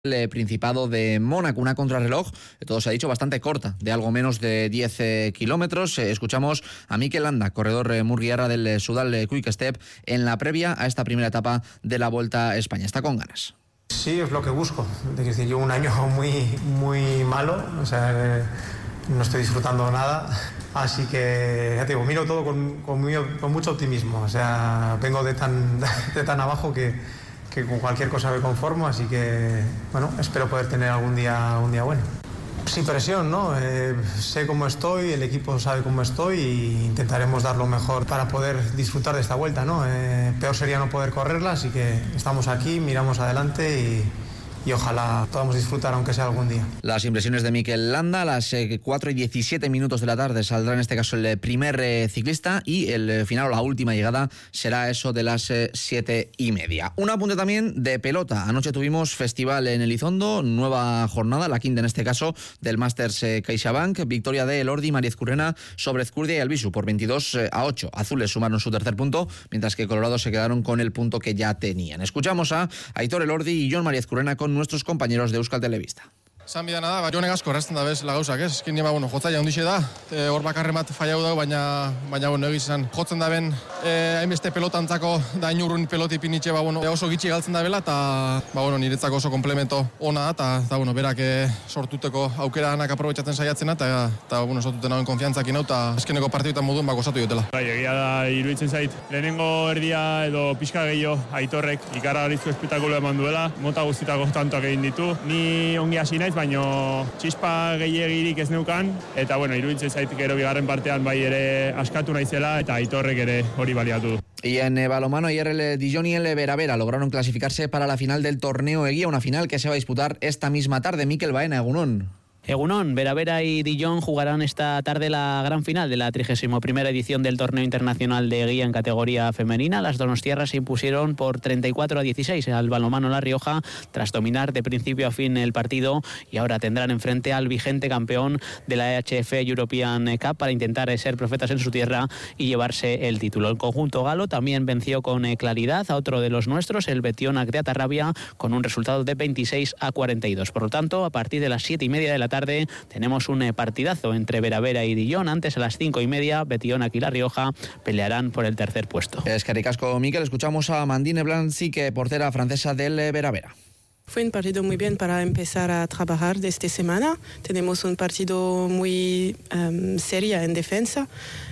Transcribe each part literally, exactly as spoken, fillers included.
el Principado de Mónaco, una contrarreloj, todo se ha dicho, bastante corta, de algo menos de diez eh, kilómetros. Eh, escuchamos a Mikel Landa, corredor eh, murguiarra del eh, Sudal eh, Quick Step, en la previa a esta primera etapa de la Vuelta a España. Está con ganas. Sí, es lo que busco. Es decir, yo un año muy, muy malo, o sea, eh, no estoy disfrutando nada, así que ya te digo, miro todo con, con, muy, con mucho optimismo. O sea, vengo de tan, de tan abajo que que con cualquier cosa me conformo, así que, bueno, espero poder tener algún día, un día bueno. Sin presión, ¿no? Eh, sé cómo estoy, el equipo sabe cómo estoy e intentaremos dar lo mejor para poder disfrutar de esta vuelta, ¿no? Eh, peor sería no poder correrla, así que estamos aquí, miramos adelante y... y ojalá podamos disfrutar aunque sea algún día. Las impresiones de Mikel Landa. A las eh, cuatro y diecisiete minutos de la tarde saldrá en este caso el primer eh, ciclista y el eh, final o la última llegada será eso de las eh, siete y media. Un apunte también de pelota. Anoche tuvimos festival en Elizondo, nueva jornada, la quinta en este caso del Masters eh, CaixaBank, victoria de Elordi, María Ezcurrena sobre Ezcurdia y Albisu por veintidós a ocho. Azules sumaron su tercer punto, mientras que Colorados se quedaron con el punto que ya tenían. Escuchamos a Aitor Elordi y Jon María Ezcurrena con nuestros compañeros de Euskal Telebista. Zan bidana da, ba, jonek asko errazten da bez lagauzak, ez? Eskin nima, bueno, jotzaia ondixe da, e, hor bakarren bat fallau dago, baina, baina bueno, egizan, jotzen da ben, e, hainbeste pelotantzako, da inurrun peloti pinitxe, ba, bueno, oso gitxi galtzen da bela, eta, ba, bueno, niretzako oso komplemento ona da, eta, eta, bueno, berak e, sortuteko aukera anak aprobetxatzen saiatzena, eta, eta, bueno, sortuten hauen konfiantzak inau, eta eskeneko partiduetan moduen bako osatu jotela. Bai, egia da, iruditzen zait, lehenengo erdia edo pixka gehiago Aitorrek ikaragarrizko espektakulo eman duela, mota guztitako tantoak egin ditu, ni ongi hasi naiz, baino txispa gehiegirik ez neukan, eta bueno, iruditzen zait gero bigarren partean bai ere askatu naizela, eta Aitorrek ere hori baliatu. Y en eh, balonmano ayer el Dijon y el Vera Vera lograron clasificarse para la final del torneo Eguía, una final que se va a disputar esta misma tarde. Mikel Baena, Egunon. Egunon, Vera Vera y Dijon jugarán esta tarde la gran final de la trigésima primera edición del torneo internacional de guía en categoría femenina. Las donostiarras se impusieron por treinta y cuatro a dieciséis al balonmano La Rioja tras dominar de principio a fin el partido, y ahora tendrán enfrente al vigente campeón de la E H F European Cup para intentar ser profetas en su tierra y llevarse el título. El conjunto galo también venció con claridad a otro de los nuestros, el Betionak de Atarrabia, con un resultado de veintiséis a cuarenta y dos. Por lo tanto, a partir de las siete y media de la tarde tenemos un partidazo entre Vera Vera y Dijon. Antes, a las cinco y media, Betionak y La Rioja pelearán por el tercer puesto. Es que ricasco, Mikel. Escuchamos a Mandine Blansic, portera francesa del Vera Vera. Fue un partido muy bien para empezar a trabajar de esta semana. Tenemos un partido muy um, serio en defensa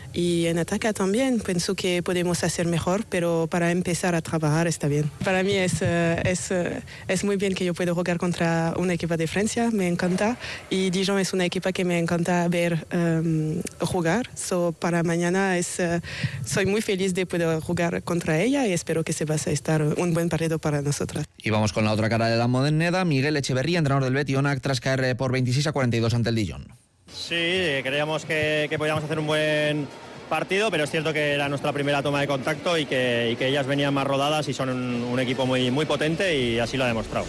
y en ataque también. Pienso que podemos hacer mejor, pero para empezar a trabajar está bien. Para mí es, uh, es, uh, es muy bien que yo puedo jugar contra una equipa de Francia, me encanta. Y Dijon es una equipa que me encanta ver um, jugar. So, para mañana es, uh, soy muy feliz de poder jugar contra ella y espero que se va a estar un buen partido para nosotras. Y vamos con la otra cara de la moneda. Miguel Echeverría, entrenador del Betionak, tras caer por veintiséis a cuarenta y dos ante el Dijon. Sí, creíamos que, que podíamos hacer un buen partido, pero es cierto que era nuestra primera toma de contacto y que, y que ellas venían más rodadas y son un, un equipo muy, muy potente, y así lo ha demostrado.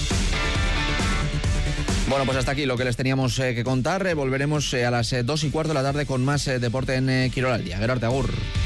Bueno, pues hasta aquí lo que les teníamos eh, que contar. Eh, volveremos eh, a las eh, dos y cuarto de la tarde con más eh, deporte en eh, Quirol al Día. Gerard, agur.